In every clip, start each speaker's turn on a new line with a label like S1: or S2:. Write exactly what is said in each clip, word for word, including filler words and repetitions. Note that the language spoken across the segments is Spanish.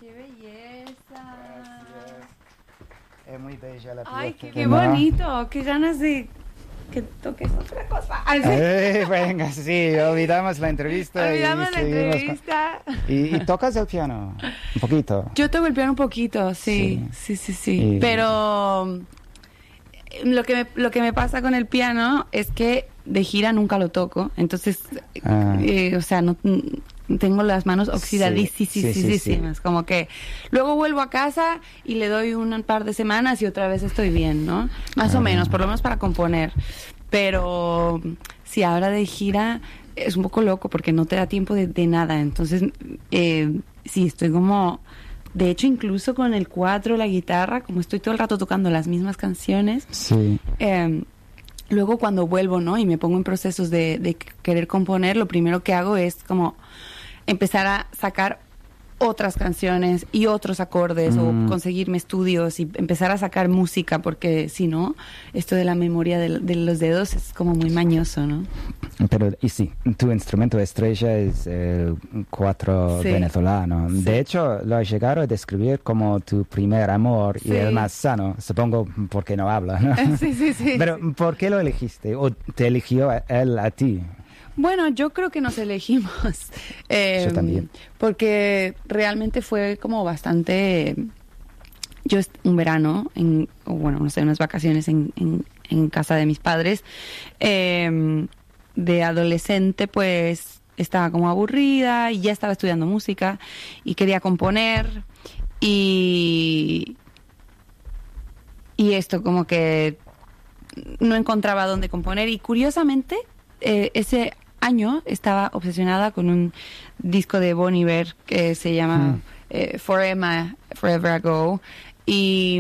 S1: ¡Qué belleza!
S2: Es muy bella la pieza.
S1: ¡Ay, qué, qué bonito! ¡Qué ganas de que toques otra cosa! Ay, sí.
S2: Eh, venga, sí, olvidamos la entrevista.
S1: Olvidamos
S2: y
S1: la entrevista.
S2: Con... ¿Y, ¿Y tocas el piano? Un poquito.
S1: Yo toco el piano un poquito, sí. Sí, sí, sí. sí. Y... Pero lo que, me, lo que me pasa con el piano es que de gira nunca lo toco. Entonces, ah. eh, o sea, no... tengo las manos oxidadísimas, sí, sí, sí, sí, sí. Como que luego vuelvo a casa y le doy un par de semanas y otra vez estoy bien, ¿no? Más ah. o menos, por lo menos para componer. Pero sí, ahora de gira es un poco loco porque no te da tiempo de, de nada. Entonces, eh, sí, estoy como... De hecho, incluso con el cuatro, la guitarra, como estoy todo el rato tocando las mismas canciones...
S2: Sí.
S1: Eh, luego cuando vuelvo, ¿no? Y me pongo en procesos de, de querer componer, lo primero que hago es como empezar a sacar otras canciones y otros acordes mm. o conseguirme estudios y empezar a sacar música, porque si no, esto de la memoria de, de los dedos es como muy mañoso, ¿no?
S2: Pero, y sí, tu instrumento estrella es el cuatro sí. venezolano. Sí. De hecho, lo has llegado a describir como tu primer amor sí. y el más sano, supongo porque no habla, ¿no?
S1: Sí, sí, sí.
S2: Pero,
S1: sí.
S2: ¿por qué lo elegiste? ¿O te eligió él a ti?
S1: Bueno, yo creo que nos elegimos. Eh,
S2: yo también.
S1: Porque realmente fue como bastante... Yo un verano, en, o bueno, no sé, unas vacaciones en, en, en casa de mis padres, eh, de adolescente, pues estaba como aburrida y ya estaba estudiando música y quería componer y... Y esto como que no encontraba dónde componer y curiosamente eh, ese año estaba obsesionada con un disco de Bon Iver que se llama mm. eh, Forever, Forever Ago y,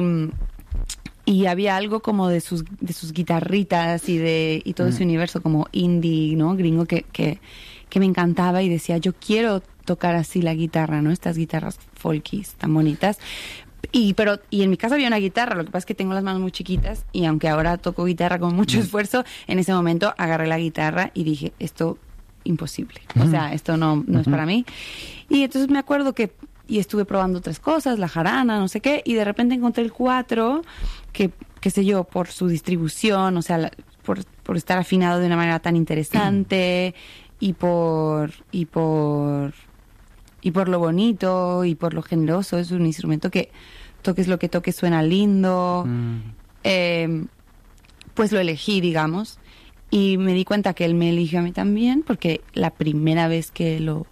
S1: y había algo como de sus de sus guitarritas y de y todo mm. ese universo como indie, ¿no? Gringo que, que, que me encantaba y decía, yo quiero tocar así la guitarra, ¿no? Estas guitarras folkies tan bonitas. Y pero y en mi casa había una guitarra, lo que pasa es que tengo las manos muy chiquitas y aunque ahora toco guitarra con mucho esfuerzo, en ese momento agarré la guitarra y dije, esto imposible, o sea, esto no, no es para mí. Y entonces me acuerdo que y estuve probando otras cosas, la jarana, no sé qué, y de repente encontré el cuatro, que qué sé yo, por su distribución, o sea, la, por, por estar afinado de una manera tan interesante y por y por y por lo bonito y por lo generoso. Es un instrumento que toques lo que toques suena lindo. Mm. Eh, pues lo elegí, digamos, y me di cuenta que él me eligió a mí también, porque la primera vez que lo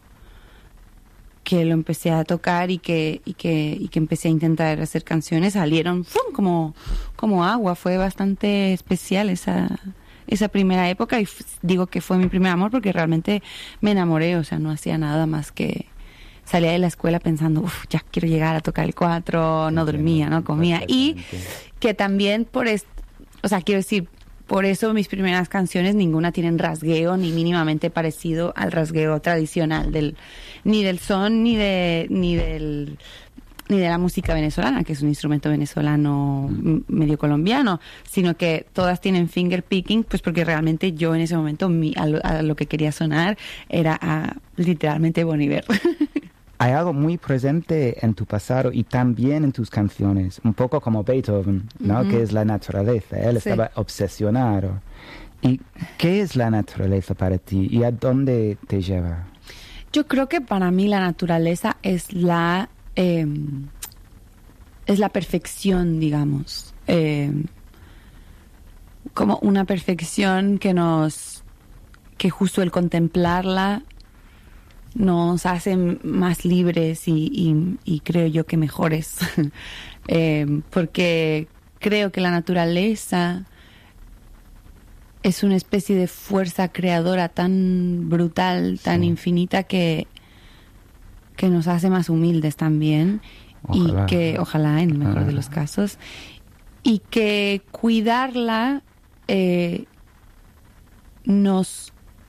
S1: que lo empecé a tocar y que y que y que empecé a intentar hacer canciones salieron ¡fum! como como agua. Fue bastante especial esa esa primera época y f- digo que fue mi primer amor porque realmente me enamoré, o sea, no hacía nada más que salía de la escuela pensando, uff, ya quiero llegar a tocar el cuatro, no dormía, no comía. Y que también por esto, o sea, quiero decir, por eso mis primeras canciones ninguna tienen rasgueo ni mínimamente parecido al rasgueo tradicional del ni del son ni de ni del ni de la música venezolana, que es un instrumento venezolano mm. medio colombiano, sino que todas tienen finger picking, pues porque realmente yo en ese momento mi, a, lo, a lo que quería sonar era a, literalmente Bon Iver.
S2: Hay algo muy presente en tu pasado y también en tus canciones, un poco como Beethoven, ¿no? Uh-huh. Que es la naturaleza. Él sí. estaba obsesionado. ¿Y qué es la naturaleza para ti y a dónde te lleva?
S1: Yo creo que para mí la naturaleza es la eh, es la perfección, digamos, eh, como una perfección que nos que justo el contemplarla nos hace más libres y, y, y creo yo que mejores, eh, porque creo que la naturaleza es una especie de fuerza creadora tan brutal, tan sí. infinita que, que nos hace más humildes también. Ojalá. Y que, ojalá en el mejor ah. de los casos, y que cuidarla eh, nos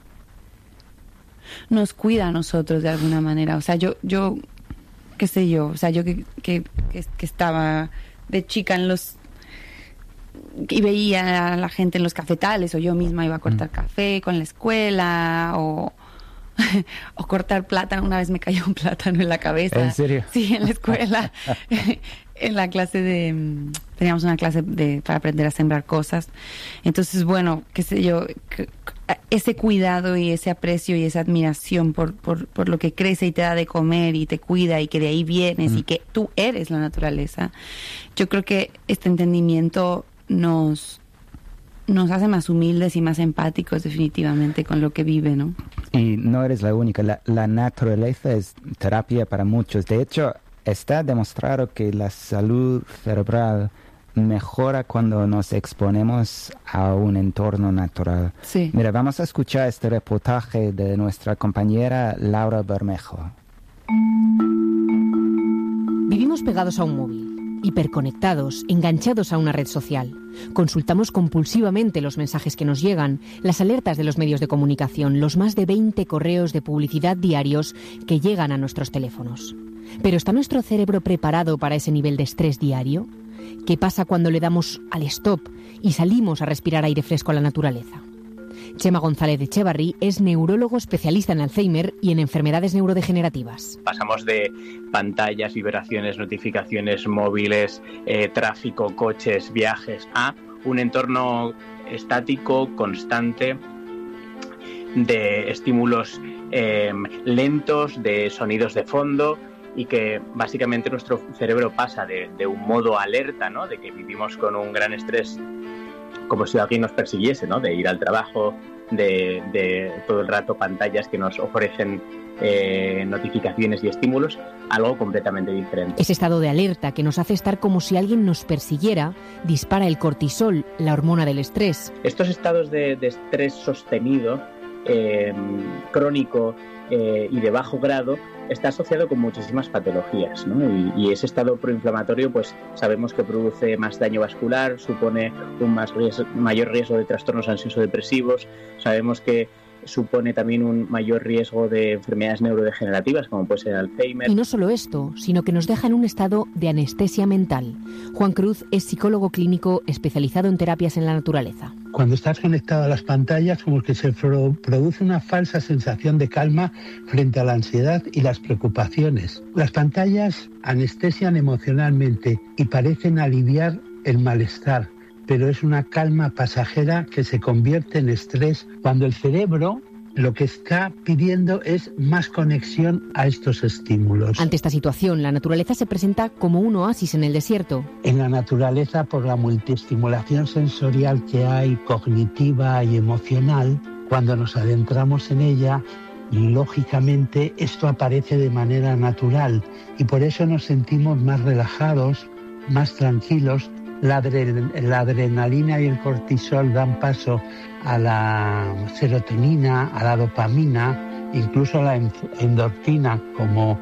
S1: nos cuida a nosotros de alguna manera. O sea, yo, yo qué sé yo, o sea, yo que, que, que, que estaba de chica en los... y veía a la gente en los cafetales, o yo misma iba a cortar mm. café con la escuela, o, o cortar plátano. Una vez me cayó un plátano en la cabeza.
S2: ¿En serio?
S1: Sí, en la escuela. En la clase de... Teníamos una clase de para aprender a sembrar cosas. Entonces, bueno, qué sé yo, que, ese cuidado y ese aprecio y esa admiración por, por, por lo que crece y te da de comer y te cuida y que de ahí vienes mm. y que tú eres la naturaleza. Yo creo que este entendimiento nos... nos hace más humildes y más empáticos definitivamente con lo que vive, ¿no?
S2: Y no eres la única. La, la naturaleza es terapia para muchos. De hecho, está demostrado que la salud cerebral mejora cuando nos exponemos a un entorno natural.
S1: Sí.
S2: Mira, vamos a escuchar este reportaje de nuestra compañera Laura Bermejo.
S3: Vivimos pegados a un móvil, hiperconectados, enganchados a una red social. Consultamos compulsivamente los mensajes que nos llegan, las alertas de los medios de comunicación, los más de veinte correos de publicidad diarios que llegan a nuestros teléfonos. ¿Pero está nuestro cerebro preparado para ese nivel de estrés diario? ¿Qué pasa cuando le damos al stop y salimos a respirar aire fresco a la naturaleza? Chema González Echevarri es neurólogo especialista en Alzheimer y en enfermedades neurodegenerativas.
S4: Pasamos de pantallas, vibraciones, notificaciones móviles, eh, tráfico, coches, viajes, a un entorno estático, constante, de estímulos eh, lentos, de sonidos de fondo, y que básicamente nuestro cerebro pasa de, de un modo alerta, ¿no?, de que vivimos con un gran estrés, como si alguien nos persiguiese, ¿no?, de ir al trabajo, de, de todo el rato pantallas que nos ofrecen eh, notificaciones y estímulos, algo completamente diferente.
S3: Ese estado de alerta que nos hace estar como si alguien nos persiguiera dispara el cortisol, la hormona del estrés.
S4: Estos estados de, de estrés sostenido, eh, crónico eh, y de bajo grado, está asociado con muchísimas patologías, ¿no? Y, y ese estado proinflamatorio, pues sabemos que produce más daño vascular, supone un más riesgo, mayor riesgo de trastornos ansioso-depresivos, sabemos que supone también un mayor riesgo de enfermedades neurodegenerativas, como puede ser Alzheimer.
S3: Y no solo esto, sino que nos deja en un estado de anestesia mental. Juan Cruz es psicólogo clínico especializado en terapias en la naturaleza.
S5: Cuando estás conectado a las pantallas, como que se produce una falsa sensación de calma frente a la ansiedad y las preocupaciones. Las pantallas anestesian emocionalmente y parecen aliviar el malestar, pero es una calma pasajera que se convierte en estrés cuando el cerebro lo que está pidiendo es más conexión a estos estímulos.
S3: Ante esta situación, la naturaleza se presenta como un oasis en el desierto.
S5: En la naturaleza, por la multiestimulación sensorial que hay, cognitiva y emocional, cuando nos adentramos en ella, lógicamente esto aparece de manera natural y por eso nos sentimos más relajados, más tranquilos. La, adre- la adrenalina y el cortisol dan paso a la serotonina, a la dopamina, incluso a la endorfina como,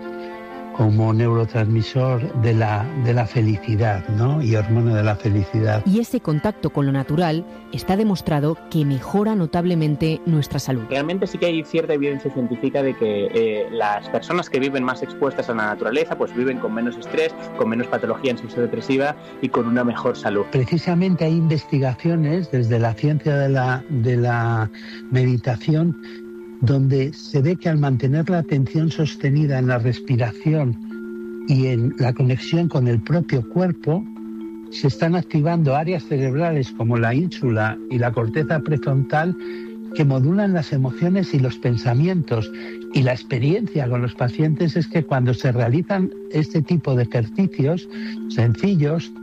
S5: como neurotransmisor de la, de la felicidad, ¿no?, y hormona de la felicidad.
S3: Y ese contacto con lo natural está demostrado que mejora notablemente nuestra salud.
S4: Realmente sí que hay cierta evidencia científica de que eh, las personas que viven más expuestas a la naturaleza pues viven con menos estrés, con menos patología ansioso-depresiva y con una mejor salud.
S5: Precisamente hay investigaciones desde la ciencia de la, de la meditación donde se ve que al mantener la atención sostenida en la respiración y en la conexión con el propio cuerpo, se están activando áreas cerebrales como la ínsula y la corteza prefrontal que modulan las emociones y los pensamientos. Y la experiencia con los pacientes es que cuando se realizan este tipo de ejercicios sencillos,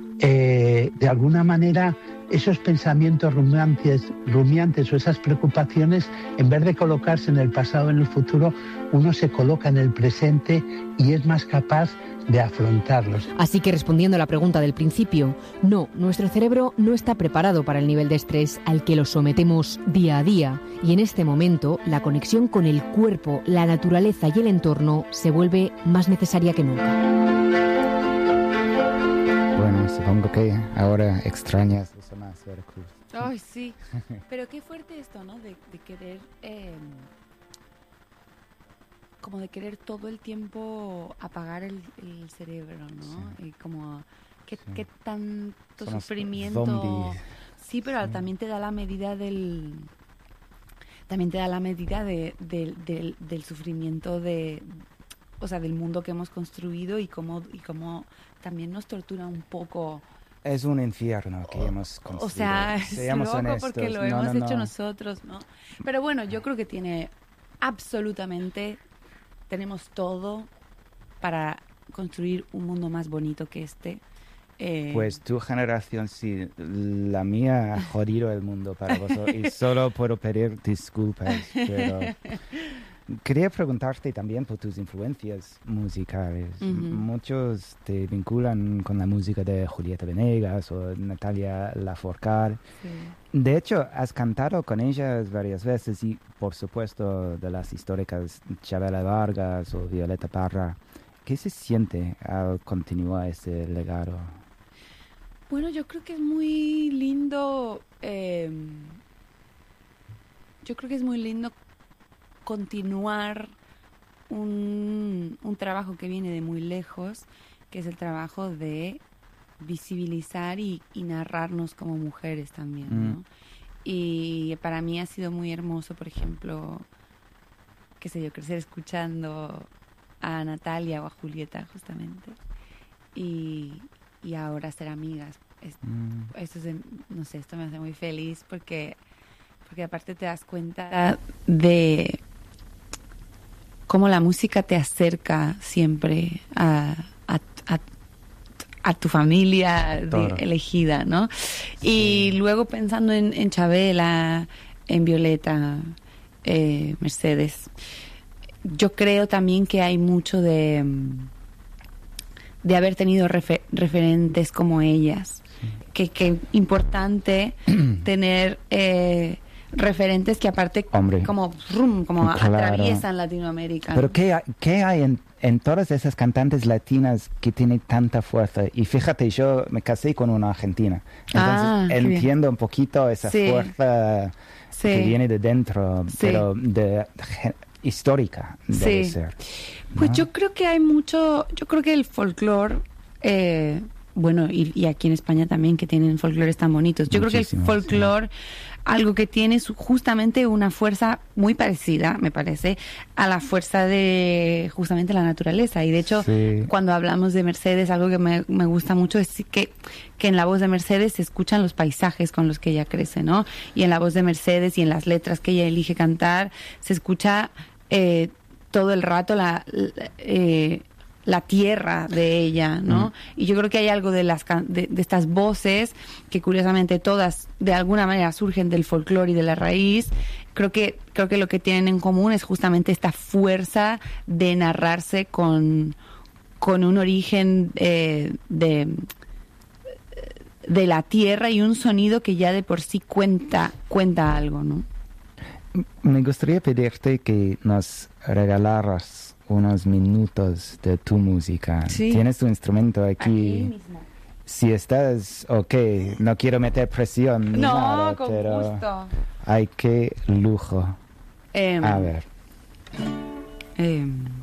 S5: eh, de alguna manera esos pensamientos rumiantes, rumiantes o esas preocupaciones, en vez de colocarse en el pasado o en el futuro, uno se coloca en el presente y es más capaz de afrontarlos.
S3: Así que, respondiendo a la pregunta del principio, no, nuestro cerebro no está preparado para el nivel de estrés al que lo sometemos día a día, y en este momento la conexión con el cuerpo, la naturaleza y el entorno se vuelve más necesaria que nunca.
S2: Bueno, supongo que ahora extrañas eso más, Veracruz.
S1: Ay, sí. Pero qué fuerte esto, ¿no? De, de querer... Eh, como de querer todo el tiempo apagar el, el cerebro, ¿no? Sí. Y como... ¿Qué, sí. qué tanto Somos sufrimiento...
S2: Zombies.
S1: Sí, pero sí. también te da la medida del... también te da la medida de, de, de, del sufrimiento de, o sea, del mundo que hemos construido y cómo, y cómo también nos tortura un poco.
S2: Es un infierno que hemos construido.
S1: O sea, es
S2: Seamos
S1: loco
S2: honestos.
S1: porque lo
S2: No,
S1: hemos
S2: no,
S1: hecho
S2: no.
S1: nosotros, ¿no? Pero bueno, yo creo que tiene absolutamente, tenemos todo para construir un mundo más bonito que este. Eh,
S2: Pues tu generación, sí, la mía ha jodido el mundo para vosotros y solo puedo pedir disculpas, pero quería preguntarte también por tus influencias musicales.
S1: Uh-huh.
S2: Muchos te vinculan con la música de Julieta Venegas o Natalia Lafourcade.
S1: sí.
S2: De hecho, has cantado con ellas varias veces y, por supuesto, de las históricas Chabela Vargas o Violeta Parra. ¿Qué se siente al continuar ese legado?
S1: Bueno, yo creo que es muy lindo, eh, yo creo que es muy lindo continuar un, un trabajo que viene de muy lejos, que es el trabajo de visibilizar y, y narrarnos como mujeres también, ¿no?
S2: Mm.
S1: Y para mí ha sido muy hermoso, por ejemplo, qué sé yo, crecer escuchando a Natalia o a Julieta justamente y, y ahora ser amigas. Es,
S2: Mm.
S1: esto es, no sé, esto me hace muy feliz porque, porque aparte te das cuenta de cómo la música te acerca siempre a, a, a, a tu familia de, elegida, ¿no? Sí. Y luego pensando en, en Chabela, en Violeta, eh, Mercedes, yo creo también que hay mucho de, de haber tenido refer- referentes como ellas. Sí. Que, que importante tener eh, referentes que aparte Hombre. como, rum, como claro. atraviesan Latinoamérica.
S2: Pero ¿qué hay, qué hay en, en todas esas cantantes latinas que tienen tanta fuerza? Y fíjate, yo me casé con una argentina. Entonces ah, entiendo bien. un poquito esa sí. fuerza sí. que viene de dentro, sí. pero de... histórica debe sí. ser, ¿no?
S1: Pues yo creo que hay mucho, yo creo que el folclore, eh, bueno, y, y aquí en España también que tienen folclores tan bonitos. Yo Muchísimo, creo que el folclore, sí. algo que tiene es justamente una fuerza muy parecida, me parece, a la fuerza de justamente la naturaleza. Y de hecho, sí. cuando hablamos de Mercedes, algo que me, me gusta mucho es que, que en la voz de Mercedes se escuchan los paisajes con los que ella crece, ¿no? Y en la voz de Mercedes y en las letras que ella elige cantar, se escucha eh, todo el rato la... la eh, la tierra de ella, ¿no? Mm. Y yo creo que hay algo de las de, de estas voces que curiosamente todas de alguna manera surgen del folclore y de la raíz. Creo que creo que lo que tienen en común es justamente esta fuerza de narrarse con con un origen eh, de de la tierra y un sonido que ya de por sí cuenta cuenta algo, ¿no?
S2: Me gustaría pedirte que nos regalaras unos minutos de tu música.
S1: Sí.
S2: Tienes tu instrumento aquí.
S1: Aquí mismo.
S2: Si estás, ok, no quiero meter presión ni
S1: no,
S2: nada,
S1: con
S2: pero
S1: gusto.
S2: Ay, qué lujo.
S1: Eh,
S2: A ver.
S1: Eh,